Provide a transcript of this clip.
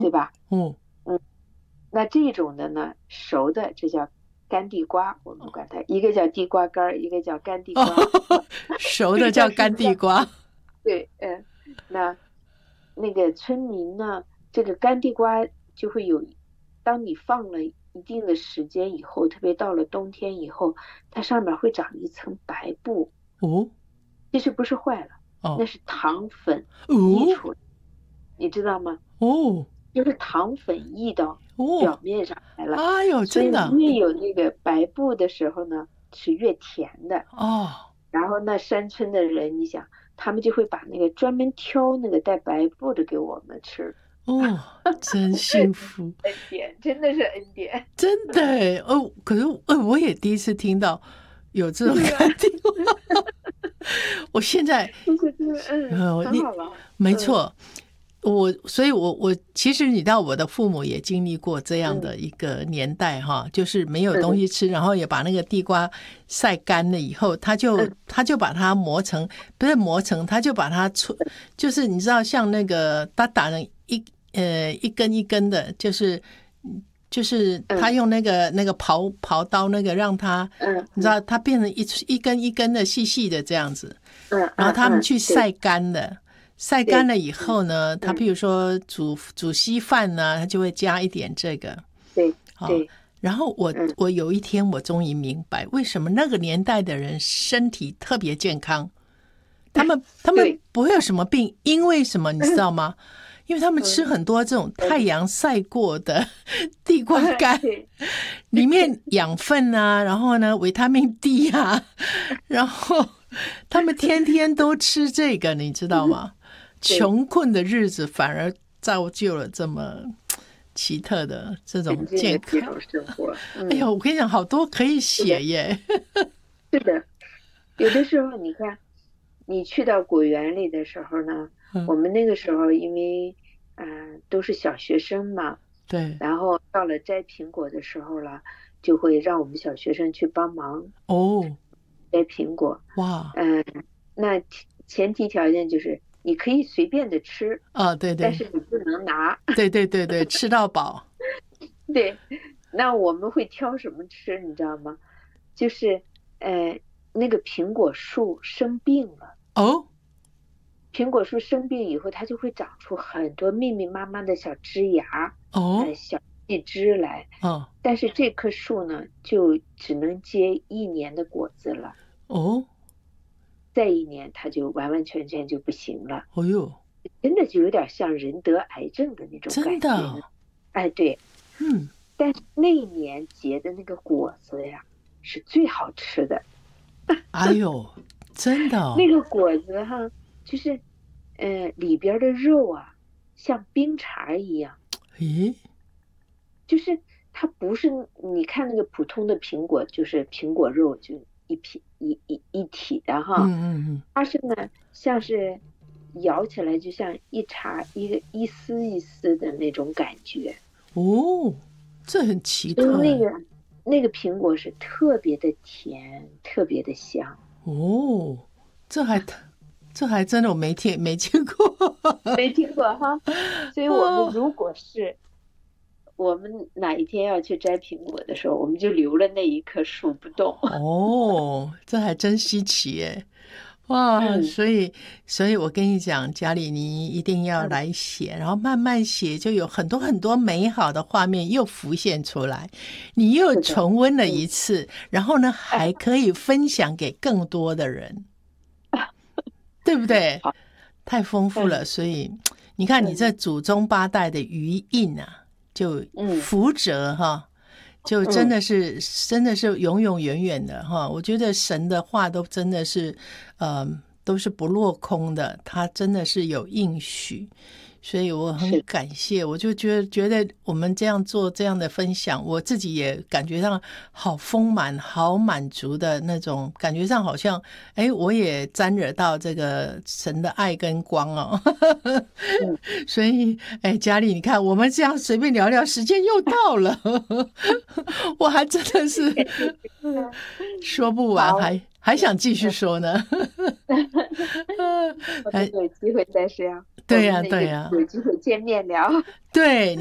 对吧？ 哦嗯，那这种的呢，熟的这叫干地瓜，我们管它一个叫地瓜干儿，一个叫干地哦， 瓜。 熟不知的叫干道是不是？ 地瓜。 对，那那个村民呢，这个干地瓜就会有，当你放了一定的时间以后，特别到了冬天以后，它上面会长一层白布， 哦其实不是坏了，那哦是糖粉溢哦出来，你知道吗？ 哦就是糖粉溢到表哦， 面上来了， 哎呦， 所以真的越有那个白布的时候呢，是越甜的。 哦然后那山村的人，你想，他们就会把那个专门挑那个带白布的给我们吃。 哦，真幸福。 恩典，真的是恩典， 真的耶哦，可是我也第一次听到有这种是吧？ 干地瓜。我现在就是很你好玩。 没错，所以我其实你知道，我的父母也经历过这样嗯的一个年代哈，就是没有东嗯西吃，然后也把那个地瓜晒干了以后， 嗯他就把它磨成，不是磨成，他就把它就是你知道像那个他打成一根一根的，就是他嗯用那个刨刀那个让它， 嗯你知道它变成一根一根的细细的这样子，然后他们去对晒干了。晒干对， 了以后呢，他譬如说煮稀饭呢，他就会加一点这个。 对好， 对， 然后嗯我有一天我终于明白，为什么那个年代的人身体特别健康，他们对， 不会有什么病，因为什么你知道吗？因为他们吃嗯很多这种太阳晒过的地瓜干， 对里面养分啊，然后呢维他命 D 啊，然后他们天天都吃这个，你知道吗？ 对， 穷困的日子反而造就了这么奇特的这种沉浸健康。 的这种生活， 哎呀，我跟你讲，好多可以是的， 写耶。 是的。有的时候你看，你去到果园里的时候呢， 嗯， 我们那个时候因为都是小学生嘛， 对， 然后到了摘苹果的时候了，就会让我们小学生去帮忙哦， 摘苹果。 哇， 那前提条件就是你可以随便的吃， 啊，对对但是你不能拿。 对对对对，吃到饱。 对，那我们会挑什么吃，你知道吗？就是那个苹果树生病了。 哦苹果树生病以后，它就会长出很多密密麻麻的小枝芽， 哦小细枝来。 哦但是这棵树呢，就只能结1年的果子了， 哦， 再1年它就完完全全就不行了， 哦哟， 真的就有点像人得癌症的那种真感觉呢。 的哦， 哎，对， 嗯， 但是那一年结的那个果子呀，是最好吃的。 哎呦，真的哦， 那个果子哈，就是里边的肉啊，像冰碴一样。 咦， 就是它不是你看那个普通的苹果，就是苹果肉就一体的嗯哈， 嗯它是呢像是咬起来就像一丝一丝的那种感觉， 嗯，哦，这很奇所以特哎， 那个苹果是特别的甜，特别的香。 哦，这还这还真的我没见过。 没听过哈，所以我们如果是我们哪一天要去摘苹果的时候，我们就留了那一棵树不动。 哦，这还真稀奇耶！哇， 嗯所以我跟你讲，家里你一定要嗯， 来写，然后慢慢写，就有很多很多美好的画面又浮现出来，你又是的， 重温了嗯， 一次，然后呢， 哎， 还可以分享给更多的人，对不对？ 好， 太丰富了， 嗯所以你看，你这嗯祖宗八代的余印啊，就嗯福泽哈。就嗯， 真的是永永远远的哈，我觉得神的话都真的是，都是不落空的，他真的是有应许，所以我很是， 感谢，我就觉得我们这样做这样的分享，我自己也感觉上好丰满、好满足的那种感觉上，好像哎，我也沾惹到这个神的爱跟光哦。 嗯， 所以，哎，佳丽，你看我们这样随便聊聊，时间又到了，我还真的是说不完， 好， 还想继续说呢。 我们哎， 有机会再这样。 对呀，对呀， 有机会见面聊。 对。